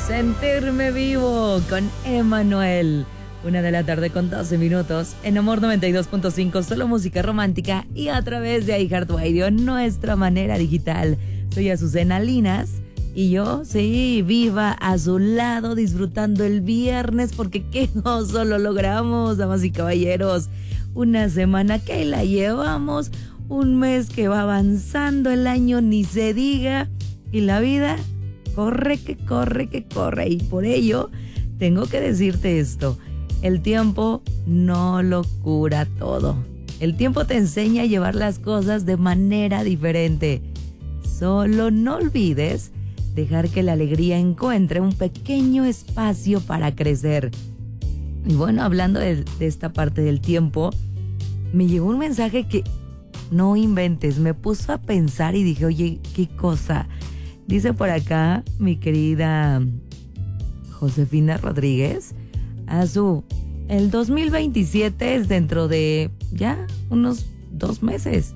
Sentirme vivo con Emanuel. 1 de la tarde con 12 minutos. En Amor 92.5, solo música romántica y a través de iHeartRadio, nuestra manera digital. Soy Azucena Linas y yo, sí, viva a su lado disfrutando el viernes porque qué gozo lo logramos, damas y caballeros. Una semana que ahí la llevamos, un mes que va avanzando, el año ni se diga y la vida corre que corre que corre. Y por ello tengo que decirte esto: el tiempo no lo cura todo. El tiempo te enseña a llevar las cosas de manera diferente. Solo no olvides dejar que la alegría encuentre un pequeño espacio para crecer. Y bueno, hablando de esta parte del tiempo, me llegó un mensaje que no inventes, me puso a pensar y dije, oye, qué cosa. Dice por acá mi querida Josefina Rodríguez, el 2027 es dentro de ya unos 2 meses.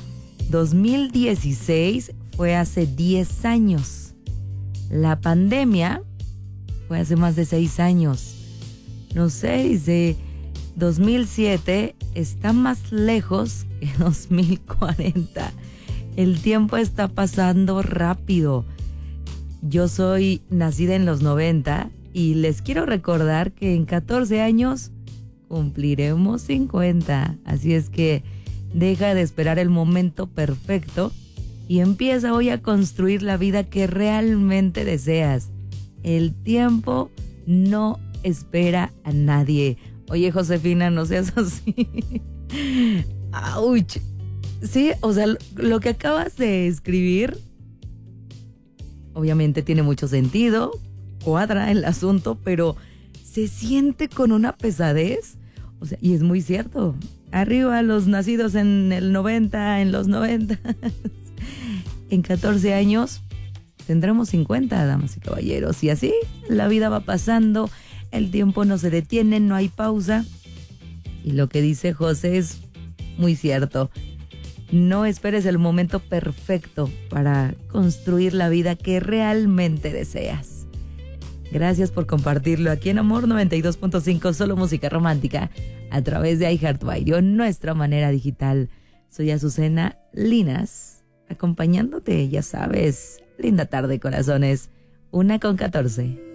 2016 fue hace 10 años. La pandemia fue hace más de 6 años. No sé, dice, 2007 está más lejos que 2040. El tiempo está pasando rápido. Yo soy nacida en los 90 y les quiero recordar que en 14 años cumpliremos 50. Así es que deja de esperar el momento perfecto y empieza hoy a construir la vida que realmente deseas. El tiempo no espera a nadie. Oye, Josefina, no seas así. ¡Auch! Sí, o sea, lo que acabas de escribir obviamente tiene mucho sentido, cuadra el asunto, pero se siente con una pesadez. O sea, y es muy cierto. Arriba los nacidos en el 90, en los 90. En 14 años tendremos 50, damas y caballeros. Y así la vida va pasando, el tiempo no se detiene, no hay pausa. Y lo que dice José es muy cierto. No esperes el momento perfecto para construir la vida que realmente deseas. Gracias por compartirlo aquí en Amor 92.5, solo música romántica, a través de iHeartRadio, nuestra manera digital. Soy Azucena Linas, acompañándote, ya sabes. Linda tarde, corazones. 1:14.